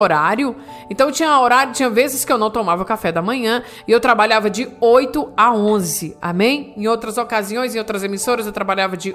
horário. Então tinha vezes que eu não tomava café da manhã e eu trabalhava de 8 a 11, amém? Em outras ocasiões, em outras emissoras, eu trabalhava de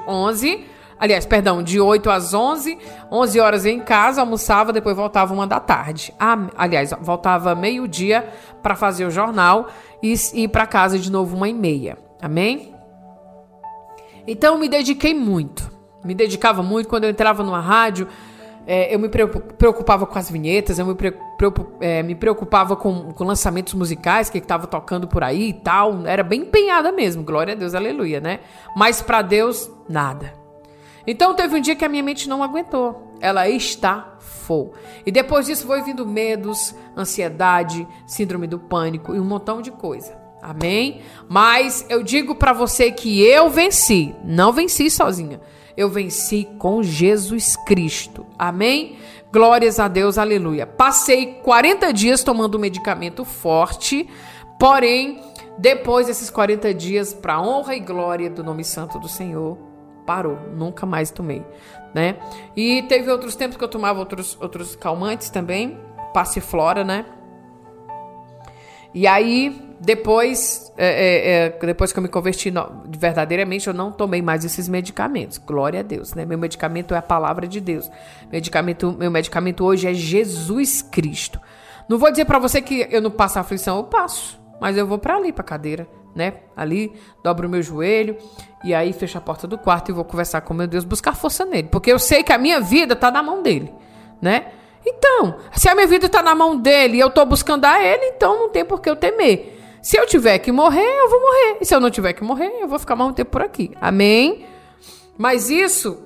8 às 11, 11 horas eu ia em casa, almoçava, depois voltava 1 da tarde. Voltava meio-dia para fazer o jornal e ir para casa de novo 1h30, amém? Então eu me dedicava muito quando eu entrava numa rádio. Eu me preocupava com as vinhetas, eu me preocupava com lançamentos musicais que estava tocando por aí e tal. Era bem empenhada mesmo, glória a Deus, aleluia, né? Mas para Deus, nada. Então teve um dia que a minha mente não aguentou. Ela estafou. E depois disso foi vindo medos, ansiedade, síndrome do pânico e um montão de coisa. Amém? Mas eu digo para você que eu venci. Não venci sozinha. Eu venci com Jesus Cristo. Amém? Glórias a Deus, aleluia. Passei 40 dias tomando um medicamento forte, porém, depois desses 40 dias, para honra e glória do nome santo do Senhor, parou. Nunca mais tomei, né? E teve outros tempos que eu tomava outros calmantes também, Passiflora, né? E aí, depois que eu me converti verdadeiramente, eu não tomei mais esses medicamentos. Glória a Deus, né? Meu medicamento é a palavra de Deus. Meu medicamento hoje é Jesus Cristo. Não vou dizer para você que eu não passo aflição, eu passo. Mas eu vou para ali, para cadeira, né? Ali, dobro o meu joelho e aí fecho a porta do quarto e vou conversar com meu Deus, buscar força nele. Porque eu sei que a minha vida tá na mão dele, né? Então, se a minha vida está na mão dele e eu estou buscando a ele, então não tem por que eu temer. Se eu tiver que morrer, eu vou morrer. E se eu não tiver que morrer, eu vou ficar mais um tempo por aqui. Amém? Mas isso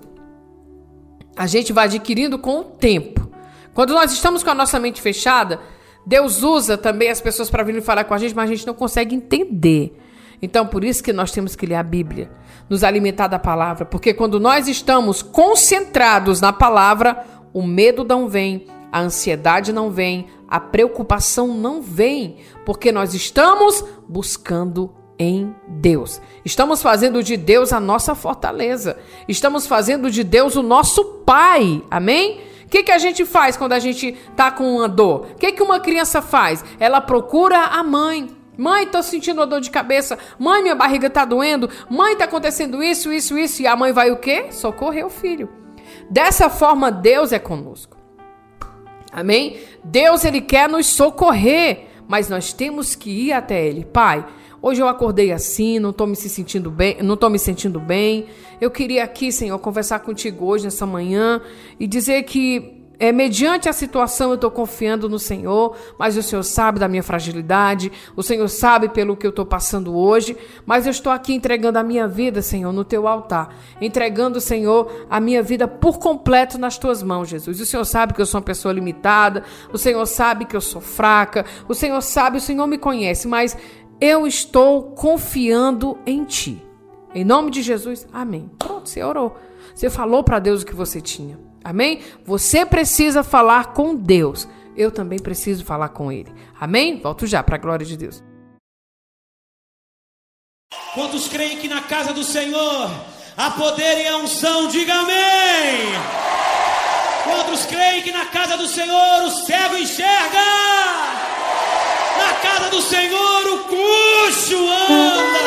a gente vai adquirindo com o tempo. Quando nós estamos com a nossa mente fechada, Deus usa também as pessoas para virem falar com a gente, mas a gente não consegue entender. Então, por isso que nós temos que ler a Bíblia, nos alimentar da palavra. Porque quando nós estamos concentrados na palavra, o medo não vem, a ansiedade não vem, a preocupação não vem, porque nós estamos buscando em Deus. Estamos fazendo de Deus a nossa fortaleza. Estamos fazendo de Deus o nosso Pai. Amém? O que a gente faz quando a gente está com uma dor? O que uma criança faz? Ela procura a mãe. Mãe, tô sentindo uma dor de cabeça. Mãe, minha barriga tá doendo. Mãe, tá acontecendo isso. E a mãe vai o quê? Socorrer o filho. Dessa forma, Deus é conosco. Amém? Deus, Ele quer nos socorrer, mas nós temos que ir até Ele. Pai, hoje eu acordei assim, não tô me sentindo bem. Eu queria aqui, Senhor, conversar contigo hoje, nessa manhã, e dizer que mediante a situação eu estou confiando no Senhor, mas o Senhor sabe da minha fragilidade, o Senhor sabe pelo que eu estou passando hoje, mas eu estou aqui entregando a minha vida, Senhor, no teu altar, entregando, Senhor, a minha vida por completo nas tuas mãos, Jesus. O Senhor sabe que eu sou uma pessoa limitada, o Senhor sabe que eu sou fraca, o Senhor sabe, o Senhor me conhece, mas eu estou confiando em ti. Em nome de Jesus, amém. Pronto, você orou. Você falou para Deus o que você tinha. Amém? Você precisa falar com Deus. Eu também preciso falar com Ele. Amém? Volto já para a glória de Deus. Quantos creem que na casa do Senhor há poder e a unção? Diga amém! Quantos creem que na casa do Senhor o cego enxerga? Na casa do Senhor o coxo anda!